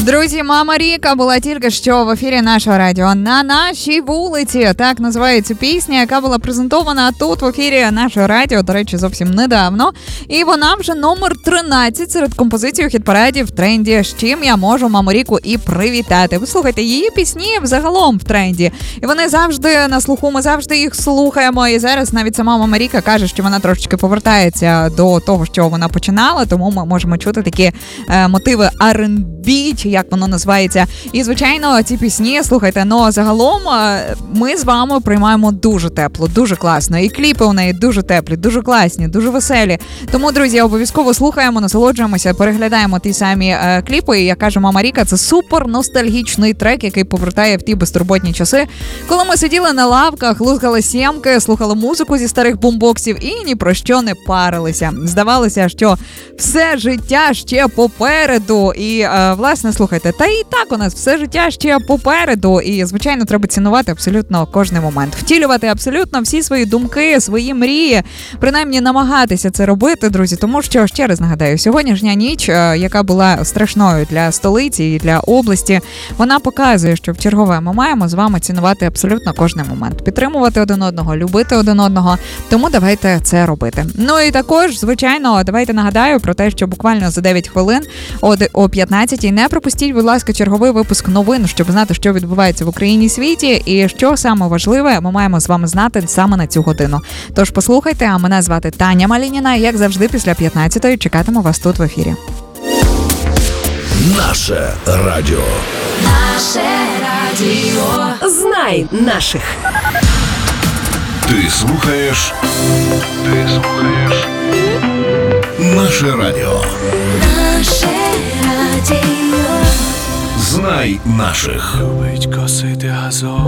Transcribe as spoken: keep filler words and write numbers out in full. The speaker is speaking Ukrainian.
Друзі, мама Ріка була тільки що в ефірі нашого радіо «На нашій вулиці». Так називається пісня, яка була презентована тут в ефірі нашого радіо, до речі, зовсім недавно. І вона вже номер тринадцять серед композицій у хіт-параді в тренді, з чим я можу маму Ріку і привітати. Ви слухайте, її пісні взагалом в тренді. І вони завжди на слуху, ми завжди їх слухаємо. І зараз навіть сама мама Ріка каже, що вона трошечки повертається до того, що вона починала, тому ми можемо чути такі е, мотиви ар енд бі, чи як воно називається. І, звичайно, ці пісні, слухайте, ну, загалом ми з вами приймаємо дуже тепло, дуже класно. І кліпи у неї дуже теплі, дуже класні, дуже веселі. Тому, друзі, обов'язково слухаємо, насолоджуємося, переглядаємо ті самі е, кліпи. І, як каже мама Ріка, це супер ностальгічний трек, який повертає в ті безтурботні часи, коли ми сиділи на лавках, лузгали сімки, слухали музику зі старих бумбоксів і ні про що не парилися. Здавалося, що все життя ще попереду. І, е, власне, слухайте, та і так у нас все життя ще попереду. І, звичайно, треба цінувати абсолютно кожний момент. Втілювати абсолютно всі свої думки, свої мрії. Принаймні намагатися це робити, друзі. Тому що, ще раз нагадаю, сьогоднішня ніч, яка була страшною для столиці і для області, вона показує, що в чергове ми маємо з вами цінувати абсолютно кожний момент. Підтримувати один одного, любити один одного. Тому давайте це робити. Ну і також, звичайно, давайте нагадаю про те, що буквально за дев'ять хвилин о п'ятнадцятій не пропустіть, будь ласка, черговий випуск новин, щоб знати, що відбувається в Україні і світі, і що саме важливе ми маємо з вами знати саме на цю годину. Тож послухайте, а мене звати Таня Малініна, як завжди після п'ятнадцятої чекатиму вас тут в ефірі. Наше радіо. Наше радіо. Знай наших. Ти слухаєш. Ти слухаєш. Наше радіо. Наше радіо. Знай наших. Любить косити газон.